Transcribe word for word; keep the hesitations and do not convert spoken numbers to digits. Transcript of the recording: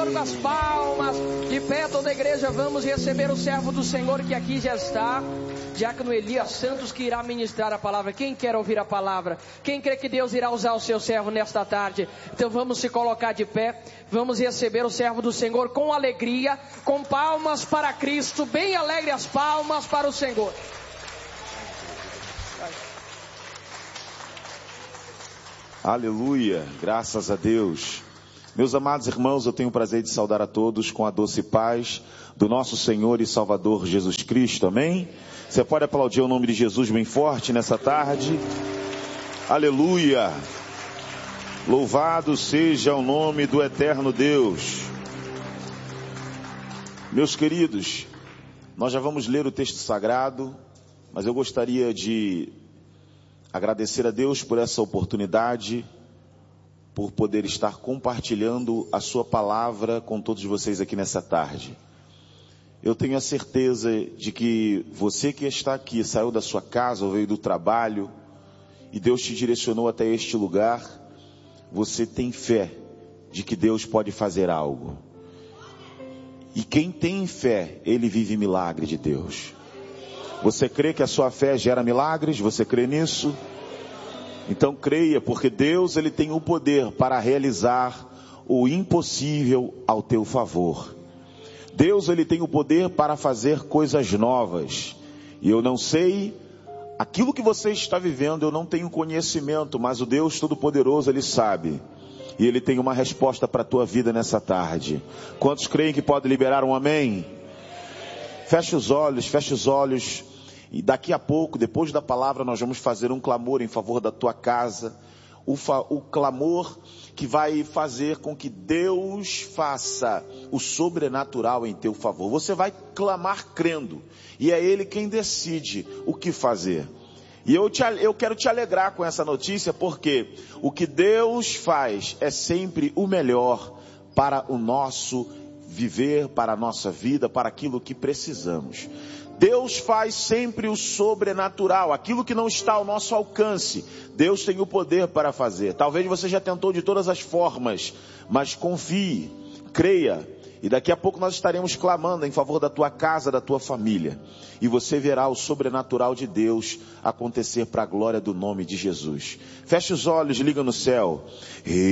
Senhor com as palmas. De pé toda a igreja, vamos receber o servo do Senhor que aqui já está. Diácono Elias Santos, que irá ministrar a palavra. Quem quer ouvir a palavra? Quem crê que Deus irá usar o seu servo nesta tarde? Então vamos se colocar de pé. Vamos receber o servo do Senhor com alegria, com palmas para Cristo. Bem alegre as palmas para o Senhor. Aleluia, graças a Deus. Meus amados irmãos, eu tenho o prazer de saudar a todos com a doce paz do nosso Senhor e Salvador Jesus Cristo, amém? Você pode aplaudir o nome de Jesus bem forte nessa tarde? Aleluia, louvado seja o nome do eterno Deus. Meus queridos, nós já vamos ler o texto sagrado, mas eu gostaria de agradecer a Deus por essa oportunidade, por poder estar compartilhando a sua palavra com todos vocês aqui nessa tarde. Eu tenho a certeza de que você que está aqui, saiu da sua casa ou veio do trabalho, e Deus te direcionou até este lugar, você tem fé de que Deus pode fazer algo. E quem tem fé, ele vive milagre de Deus. Você crê que a sua fé gera milagres? Você crê nisso? Então creia, porque Deus ele tem o poder para realizar o impossível ao teu favor. Deus ele tem o poder para fazer coisas novas. E eu não sei, aquilo que você está vivendo, eu não tenho conhecimento, mas o Deus Todo-Poderoso ele sabe. E ele tem uma resposta para a tua vida nessa tarde. Quantos creem que pode liberar um amém? Feche os olhos, feche os olhos. E daqui a pouco, depois da palavra, nós vamos fazer um clamor em favor da tua casa. O, fa- o clamor que vai fazer com que Deus faça o sobrenatural em teu favor. Você vai clamar crendo. E é Ele quem decide o que fazer. E eu, te, eu quero te alegrar com essa notícia, porque o que Deus faz é sempre o melhor para o nosso viver, para a nossa vida, para aquilo que precisamos. Deus faz sempre o sobrenatural, aquilo que não está ao nosso alcance, Deus tem o poder para fazer. Talvez você já tentou de todas as formas, mas confie, creia, e daqui a pouco nós estaremos clamando em favor da tua casa, da tua família, e você verá o sobrenatural de Deus acontecer para a glória do nome de Jesus. Feche os olhos, liga no céu.